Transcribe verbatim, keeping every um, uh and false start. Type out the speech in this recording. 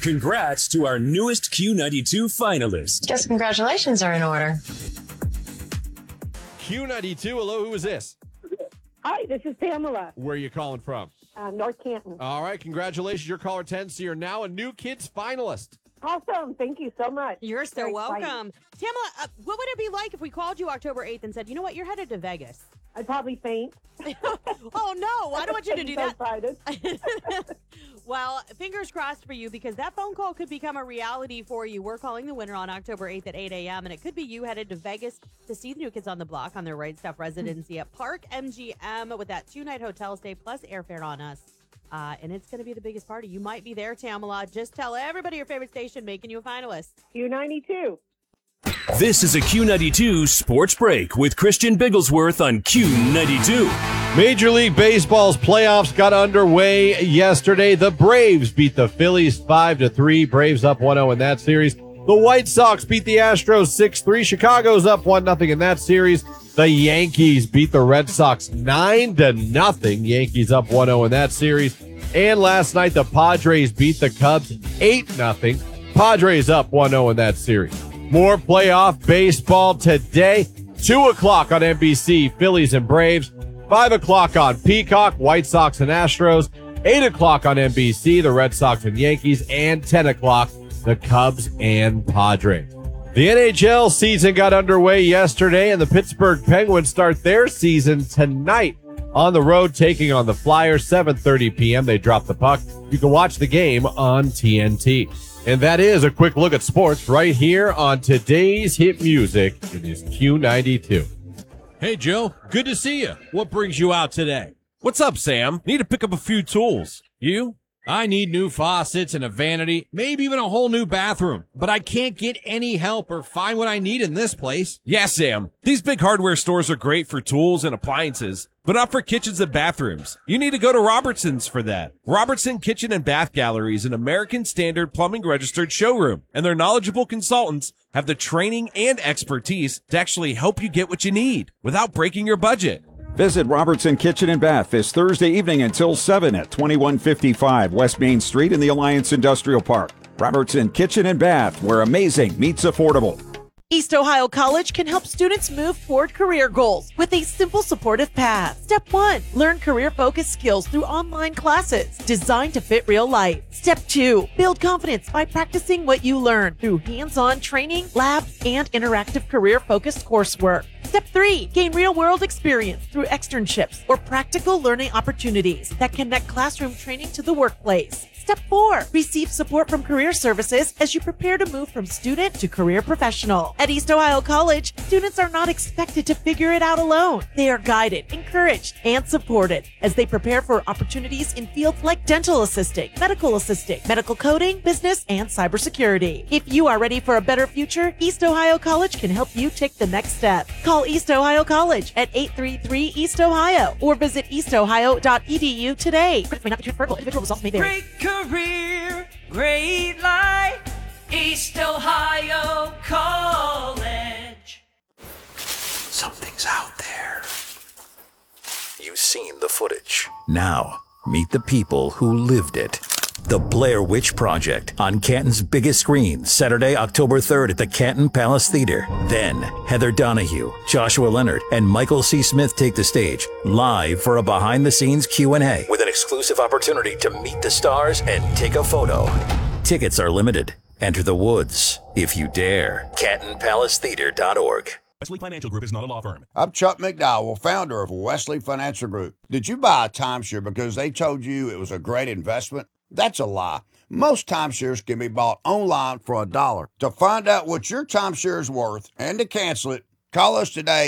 Congrats to our newest Q ninety-two finalist. Guess congratulations are in order. Q ninety-two, hello, who is this? Hi, this is Pamela, Where are you calling from? uh, North Canton. All right, congratulations. You're caller ten, so you're now a New Kids finalist. Awesome. Thank you so much. You're so Very welcome. exciting. Tamala, uh, what would it be like if we called you October eighth and said, you know what, you're headed to Vegas? I'd probably faint. Oh, no, I don't want you to do I'm that. so excited. Well, fingers crossed for you, because that phone call could become a reality for you. We're calling the winner on October eighth at eight a.m., and it could be you headed to Vegas to see the New Kids on the Block on their Right Stuff residency at Park M G M with that two-night hotel stay plus airfare on us. Uh, and it's going to be the biggest party. You might be there, Tamala. Just tell everybody your favorite station making you a finalist. Q ninety-two. This is a Q ninety-two Sports Break with Christian Bigglesworth on Q ninety-two. Major League Baseball's playoffs got underway yesterday. The Braves beat the Phillies five to three. Braves up one oh in that series. The White Sox beat the Astros six three. Chicago's up one nothing in that series. The Yankees beat the Red Sox nine to nothing. Yankees up one oh in that series. And last night, the Padres beat the Cubs eight nothing. Padres up one oh in that series. More playoff baseball today. two o'clock on N B C, Phillies and Braves. five o'clock on Peacock, White Sox and Astros. eight o'clock on N B C, the Red Sox and Yankees. And ten o'clock, the Cubs and Padres. The N H L season got underway yesterday, and the Pittsburgh Penguins start their season tonight on the road, taking on the Flyers. seven thirty p.m. They drop the puck. You can watch the game on T N T. And that is a quick look at sports right here on today's hit music. It is Q ninety-two. Hey, Joe. Good to see you. What brings you out today? What's up, Sam? Need to pick up a few tools. You? I need new faucets and a vanity, maybe even a whole new bathroom. But I can't get any help or find what I need in this place. Yeah, Sam. These big hardware stores are great for tools and appliances, but not for kitchens and bathrooms. You need to go to Robertson's for that. Robertson Kitchen and Bath Gallery is an American Standard Plumbing registered showroom, and their knowledgeable consultants have the training and expertise to actually help you get what you need without breaking your budget. Visit Robertson Kitchen and Bath this Thursday evening until seven at twenty-one fifty-five West Main Street in the Alliance Industrial Park. Robertson Kitchen and Bath, where amazing meets affordable. East Ohio College can help students move toward career goals with a simple supportive path. Step one, learn career-focused skills through online classes designed to fit real life. Step two, build confidence by practicing what you learn through hands-on training, labs, and interactive career-focused coursework. Step three, gain real-world experience through externships or practical learning opportunities that connect classroom training to the workplace. Step four, receive support from career services as you prepare to move from student to career professional. At East Ohio College, students are not expected to figure it out alone. They are guided, encouraged, and supported as they prepare for opportunities in fields like dental assisting, medical assisting, medical coding, business, and cybersecurity. If you are ready for a better future, East Ohio College can help you take the next step. Call East Ohio College at eight three three East Ohio or visit east ohio dot e d u today. Credit may not be transferable. Individual results may vary. Career, great life, East Ohio College. Something's out there. You've seen the footage. Now, meet the people who lived it. The Blair Witch Project on Canton's biggest screen, Saturday, October third at the Canton Palace Theater. Then, Heather Donahue, Joshua Leonard, and Michael C. Smith take the stage live for a behind-the-scenes Q and A with an exclusive opportunity to meet the stars and take a photo. Tickets are limited. Enter the woods if you dare. canton palace theater dot org. Wesley Financial Group is not a law firm. I'm Chuck McDowell, founder of Wesley Financial Group. Did you buy a timeshare because they told you it was a great investment? That's a lie. Most timeshares can be bought online for a dollar. To find out what your timeshare is worth and to cancel it, call us today.